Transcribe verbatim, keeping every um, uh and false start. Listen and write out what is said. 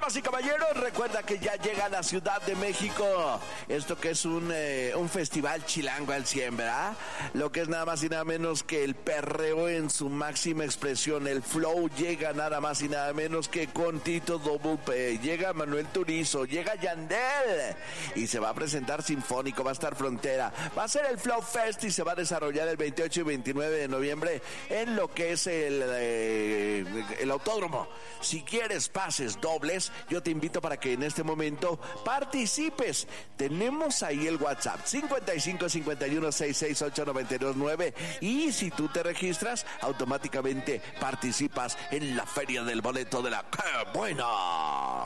Damas y caballeros, recuerda que ya llega a la Ciudad de México. Esto que es un, eh, un festival chilango al cien, ¿verdad? Lo que es nada más y nada menos que el perreo en su máxima expresión. El flow llega nada más y nada menos que con Tito Double P. Llega Manuel Turizo, llega Yandel. Y se va a presentar sinfónico, va a estar Frontera. Va a ser el Flow Fest y se va a desarrollar el veintiocho y veintinueve de noviembre en lo que es el, eh, el autódromo. Si quieres pases dobles, yo te invito para que en este momento participes. Tenemos ahí el WhatsApp cincuenta y cinco cincuenta y uno sesenta y seis ocho noventa y dos nueve y si tú te registras, automáticamente participas en la feria del boleto de la ¡Qué buena!